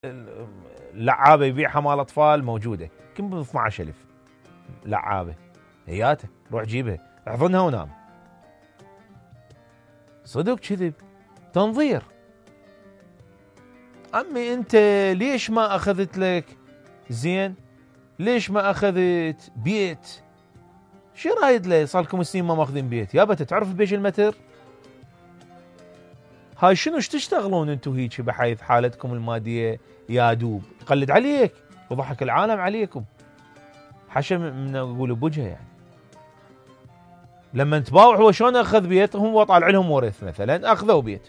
لعابه يبيعها مال اطفال موجوده يمكن ب 12000 لعابه، هياته روح جيبها احضنها ونام. صدق كذب تنظير. عمي انت ليش ما اخذت لك زين؟ ليش ما اخذت بيت؟ شو رايد له؟ صار لكم سنين ما ماخذين بيت. يابا تعرف بيش المتر؟ هاي شنو ايش تشتغلون انتم هيك بحيث حالتكم الماديه يا دوب يقلد عليك وضحك العالم عليكم. حشا من اقول بوجهه يعني. لما تباوع هو شلون اخذ بيت؟ هم طالع لهم ورث مثلا اخذوا بيت.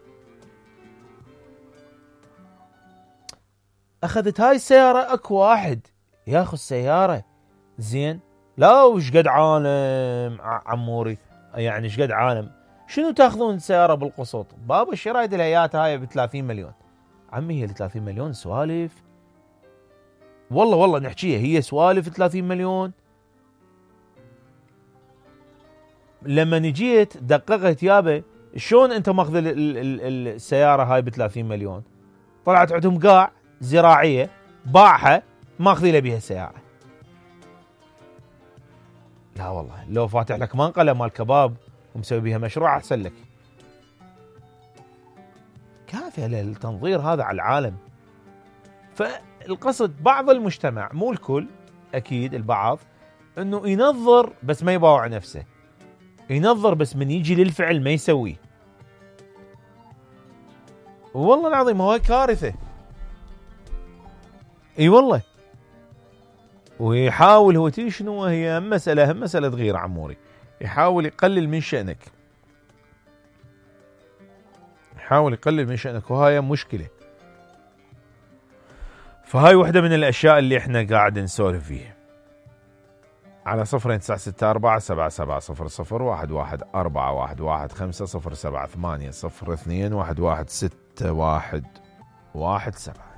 اخذت هاي السياره اكو واحد ياخذ سياره زين. لا وش قد عالم عموري يعني ايش قد عالم. شنو تاخذون سياره بالقسط؟ بابا ايش رايد الهيات هاي ب 30 مليون؟ عمي هي 30 مليون سوالف. والله نحكيها هي سوالف 30 مليون. لما نجيت دققت يابا شلون انت ماخذ السياره هاي ب 30 مليون؟ طلعت عندهم قاع زراعيه باعها ماخذين له بيها سياره. لا والله لو فاتح لك منقله مال كباب ومسوي بيها مشروع احسن لك. كافيه للتنظير هذا على العالم. فالقصد بعض المجتمع مو الكل اكيد البعض انه ينظر بس ما يباوع نفسه، ينظر بس من يجي للفعل ما يسويه. والله العظيم هو كارثه. اي والله. ويحاول هو تي شنو هي هم مساله صغيره عموري، يحاول يقلل من شأنك، يحاول يقلل من شأنك وهاي مشكله. فهاي واحده من الاشياء اللي احنا قاعد نسولف فيها. على 0964-7700-11-415-078-02-1161-117.